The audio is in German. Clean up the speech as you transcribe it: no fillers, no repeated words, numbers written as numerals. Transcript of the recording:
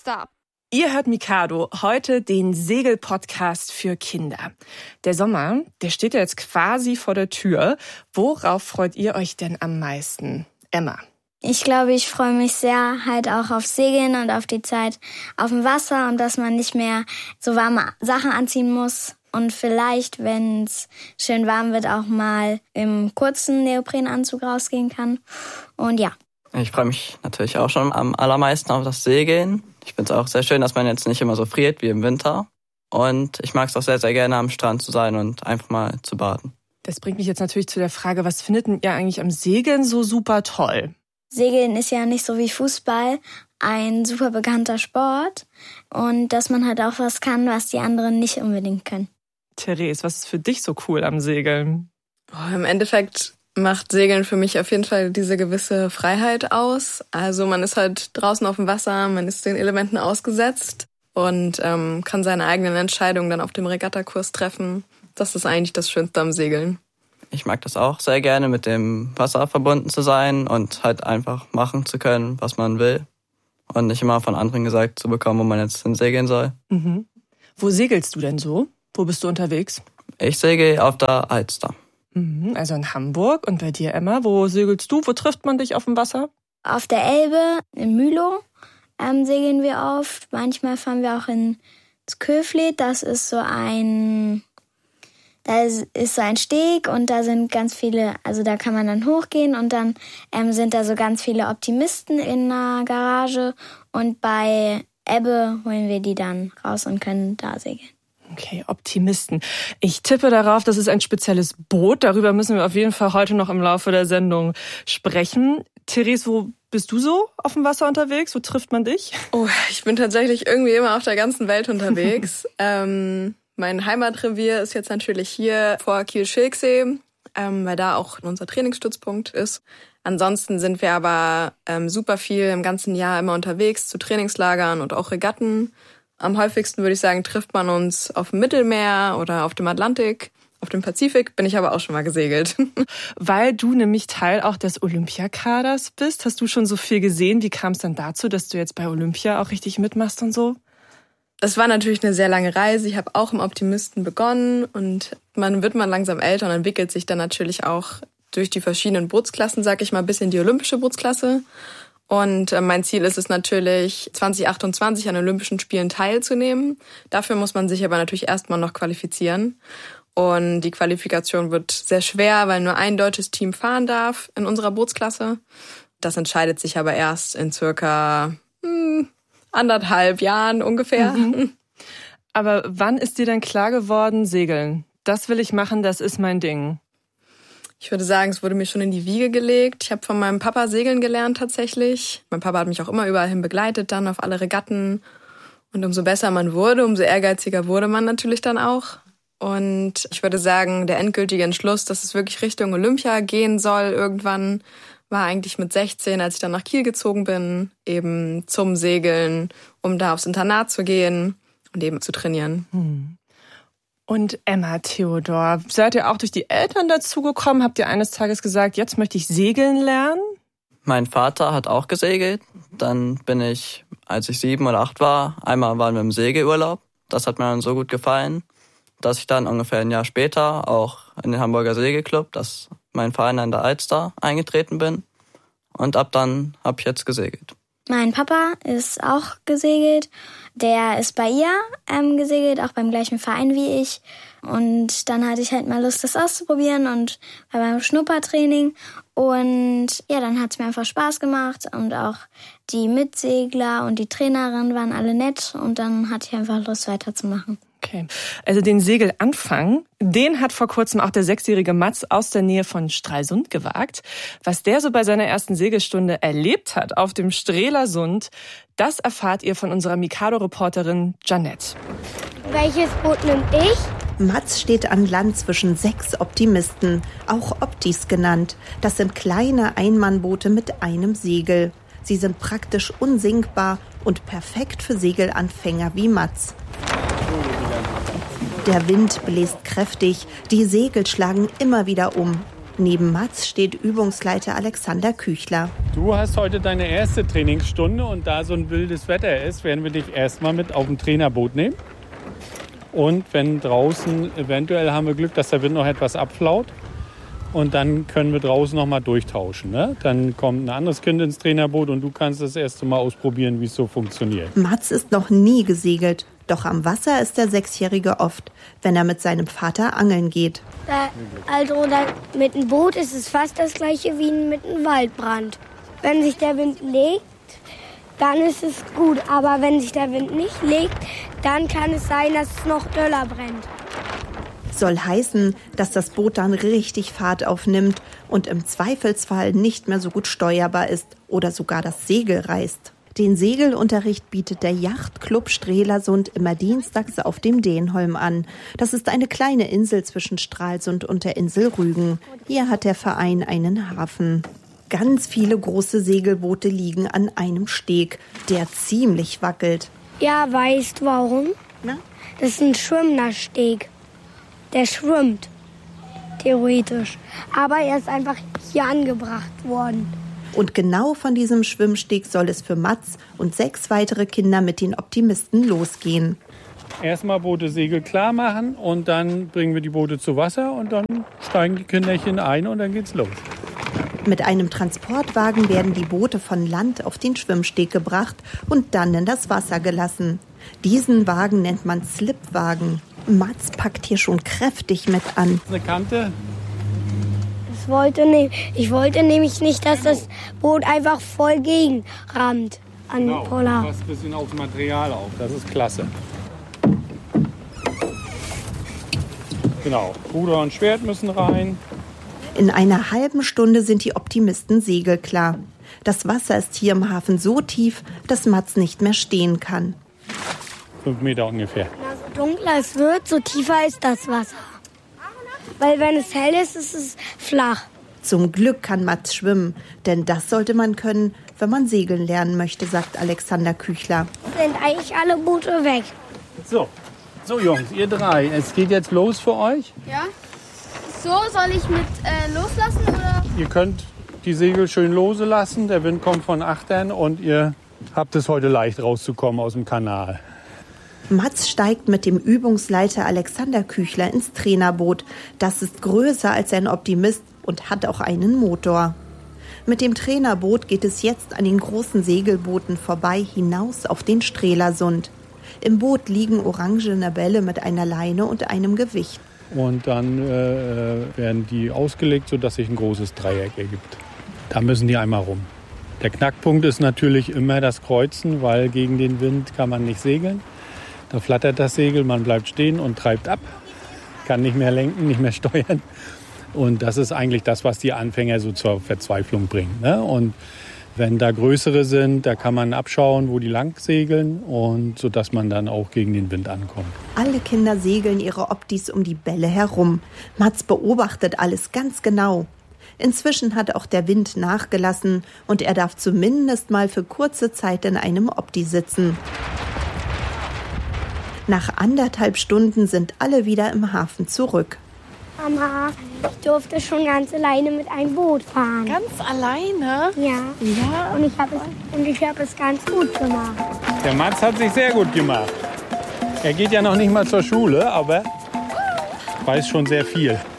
Stop. Ihr hört Mikado, heute den Segel-Podcast für Kinder. Der Sommer, der steht ja jetzt quasi vor der Tür. Worauf freut ihr euch denn am meisten? Emma. Ich glaube, ich freue mich sehr halt auch auf Segeln und auf die Zeit auf dem Wasser und dass man nicht mehr so warme Sachen anziehen muss. Und vielleicht, wenn es schön warm wird, auch mal im kurzen Neoprenanzug rausgehen kann. Und ja. Ich freue mich natürlich auch schon am allermeisten auf das Segeln. Ich finde es auch sehr schön, dass man jetzt nicht immer so friert wie im Winter. Und ich mag es auch sehr, sehr gerne, am Strand zu sein und einfach mal zu baden. Das bringt mich jetzt natürlich zu der Frage, was findet ihr eigentlich am Segeln so super toll? Segeln ist ja nicht so wie Fußball ein super bekannter Sport. Und dass man halt auch was kann, was die anderen nicht unbedingt können. Therese, was ist für dich so cool am Segeln? Im Endeffekt macht Segeln für mich auf jeden Fall diese gewisse Freiheit aus. Also man ist halt draußen auf dem Wasser, man ist den Elementen ausgesetzt und kann seine eigenen Entscheidungen dann auf dem Regattakurs treffen. Das ist eigentlich das Schönste am Segeln. Ich mag das auch sehr gerne, mit dem Wasser verbunden zu sein und halt einfach machen zu können, was man will. Und nicht immer von anderen gesagt zu bekommen, wo man jetzt hin segeln soll. Mhm. Wo segelst du denn so? Wo bist du unterwegs? Ich segel auf der Alster. Also in Hamburg. Und bei dir, Emma, wo segelst du? Wo trifft man dich auf dem Wasser? Auf der Elbe, in Mühlow, segeln wir oft. Manchmal fahren wir auch ins Köflet. Das ist so ein Steg und da sind ganz viele, also da kann man dann hochgehen und dann sind da so ganz viele Optimisten in der Garage und bei Ebbe holen wir die dann raus und können da segeln. Okay, Optimisten. Ich tippe darauf, das ist ein spezielles Boot. Darüber müssen wir auf jeden Fall heute noch im Laufe der Sendung sprechen. Therese, wo bist du so auf dem Wasser unterwegs? Wo trifft man dich? Ich bin tatsächlich irgendwie immer auf der ganzen Welt unterwegs. Mein Heimatrevier ist jetzt natürlich hier vor Kiel-Schilksee, weil da auch unser Trainingsstützpunkt ist. Ansonsten sind wir aber super viel im ganzen Jahr immer unterwegs zu Trainingslagern und auch Regatten. Am häufigsten würde ich sagen, trifft man uns auf dem Mittelmeer oder auf dem Atlantik. Auf dem Pazifik bin ich aber auch schon mal gesegelt. Weil du nämlich Teil auch des Olympiakaders bist. Hast du schon so viel gesehen? Wie kam es dann dazu, dass du jetzt bei Olympia auch richtig mitmachst und so? Es war natürlich eine sehr lange Reise. Ich habe auch im Optimisten begonnen und man wird langsam älter und entwickelt sich dann natürlich auch durch die verschiedenen Bootsklassen, sag ich mal, bis in die olympische Bootsklasse. Und mein Ziel ist es natürlich, 2028 an Olympischen Spielen teilzunehmen. Dafür muss man sich aber natürlich erstmal noch qualifizieren. Und die Qualifikation wird sehr schwer, weil nur ein deutsches Team fahren darf in unserer Bootsklasse. Das entscheidet sich aber erst in circa 1,5 Jahren ungefähr. Aber wann ist dir denn klar geworden, Segeln? Das will ich machen, das ist mein Ding. Ich würde sagen, es wurde mir schon in die Wiege gelegt. Ich habe von meinem Papa segeln gelernt tatsächlich. Mein Papa hat mich auch immer überall hin begleitet, dann auf alle Regatten. Und umso besser man wurde, umso ehrgeiziger wurde man natürlich dann auch. Und ich würde sagen, der endgültige Entschluss, dass es wirklich Richtung Olympia gehen soll irgendwann, war eigentlich mit 16, als ich dann nach Kiel gezogen bin, eben zum Segeln, um da aufs Internat zu gehen und eben zu trainieren. Und Emma, Theodor, seid ihr auch durch die Eltern dazugekommen? Habt ihr eines Tages gesagt, jetzt möchte ich segeln lernen? Mein Vater hat auch gesegelt. Dann bin ich, als ich 7 oder 8 war, einmal waren wir im Segelurlaub. Das hat mir dann so gut gefallen, dass ich dann ungefähr ein Jahr später auch in den Hamburger Segelclub, das ist mein Verein an der Alster, eingetreten bin. Und ab dann habe ich jetzt gesegelt. Mein Papa ist auch gesegelt. Der ist bei ihr gesegelt, auch beim gleichen Verein wie ich. Und dann hatte ich halt mal Lust, das auszuprobieren und war beim Schnuppertraining. Und ja, dann hat es mir einfach Spaß gemacht. Und auch die Mitsegler und die Trainerin waren alle nett. Und dann hatte ich einfach Lust, weiterzumachen. Okay, also den Segelanfang, den hat vor kurzem auch der 6-jährige Mats aus der Nähe von Stralsund gewagt. Was der so bei seiner ersten Segelstunde erlebt hat auf dem Strelasund, das erfahrt ihr von unserer Mikado-Reporterin Janette. Welches Boot nimm ich? Mats steht an Land zwischen 6 Optimisten, auch Optis genannt. Das sind kleine Einmannboote mit einem Segel. Sie sind praktisch unsinkbar und perfekt für Segelanfänger wie Mats. Der Wind bläst kräftig, die Segel schlagen immer wieder um. Neben Mats steht Übungsleiter Alexander Küchler. Du hast heute deine erste Trainingsstunde und da so ein wildes Wetter ist, werden wir dich erstmal mit auf ein Trainerboot nehmen. Und wenn draußen, eventuell haben wir Glück, dass der Wind noch etwas abflaut. Und dann können wir draußen noch mal durchtauschen. Ne? Dann kommt ein anderes Kind ins Trainerboot und du kannst das erste Mal ausprobieren, wie es so funktioniert. Mats ist noch nie gesegelt. Doch am Wasser ist der Sechsjährige oft, wenn er mit seinem Vater angeln geht. Mit einem Boot ist es fast das gleiche wie mit einem Waldbrand. Wenn sich der Wind legt, dann ist es gut. Aber wenn sich der Wind nicht legt, dann kann es sein, dass es noch doller brennt. Soll heißen, dass das Boot dann richtig Fahrt aufnimmt und im Zweifelsfall nicht mehr so gut steuerbar ist oder sogar das Segel reißt. Den Segelunterricht bietet der Yachtclub Strelasund immer dienstags auf dem Denholm an. Das ist eine kleine Insel zwischen Stralsund und der Insel Rügen. Hier hat der Verein einen Hafen. Ganz viele große Segelboote liegen an einem Steg, der ziemlich wackelt. Ja, weißt du warum? Na? Das ist ein schwimmender Steg. Der schwimmt, theoretisch. Aber er ist einfach hier angebracht worden. Und genau von diesem Schwimmsteg soll es für Mats und 6 weitere Kinder mit den Optimisten losgehen. Erstmal Boote Segel klar machen und dann bringen wir die Boote zu Wasser und dann steigen die Kinderchen ein und dann geht's los. Mit einem Transportwagen werden die Boote von Land auf den Schwimmsteg gebracht und dann in das Wasser gelassen. Diesen Wagen nennt man Slipwagen. Mats packt hier schon kräftig mit an. Eine Kante? Ich wollte nämlich nicht, dass das Boot einfach voll gegen rammt an den Poller. Du passt ein bisschen aufs Material auf, das ist klasse. Genau, Ruder und Schwert müssen rein. In einer halben Stunde sind die Optimisten segelklar. Das Wasser ist hier im Hafen so tief, dass Mats nicht mehr stehen kann. 5 Meter ungefähr. So dunkler es wird, so tiefer ist das Wasser. Weil wenn es hell ist, ist es flach. Zum Glück kann Mats schwimmen, denn das sollte man können, wenn man segeln lernen möchte, sagt Alexander Küchler. Sind eigentlich alle Boote weg. So Jungs, ihr 3, es geht jetzt los für euch. Ja. So, soll ich mit loslassen oder? Ihr könnt die Segel schön lose lassen, der Wind kommt von Achtern und ihr habt es heute leicht rauszukommen aus dem Kanal. Mats steigt mit dem Übungsleiter Alexander Küchler ins Trainerboot. Das ist größer als ein Optimist und hat auch einen Motor. Mit dem Trainerboot geht es jetzt an den großen Segelbooten vorbei hinaus auf den Strelasund. Im Boot liegen orangene Bälle mit einer Leine und einem Gewicht. Und dann werden die ausgelegt, sodass sich ein großes Dreieck ergibt. Da müssen die einmal rum. Der Knackpunkt ist natürlich immer das Kreuzen, weil gegen den Wind kann man nicht segeln. Da flattert das Segel, man bleibt stehen und treibt ab, kann nicht mehr lenken, nicht mehr steuern. Und das ist eigentlich das, was die Anfänger so zur Verzweiflung bringt. Ne? Und wenn da größere sind, da kann man abschauen, wo die lang segeln, und sodass man dann auch gegen den Wind ankommt. Alle Kinder segeln ihre Optis um die Bälle herum. Mats beobachtet alles ganz genau. Inzwischen hat auch der Wind nachgelassen und er darf zumindest mal für kurze Zeit in einem Opti sitzen. Nach 1,5 Stunden sind alle wieder im Hafen zurück. Mama, ich durfte schon ganz alleine mit einem Boot fahren. Ganz alleine? Ja. Ja. Und ich habe es ganz gut gemacht. Der Mats hat sich sehr gut gemacht. Er geht ja noch nicht mal zur Schule, aber weiß schon sehr viel.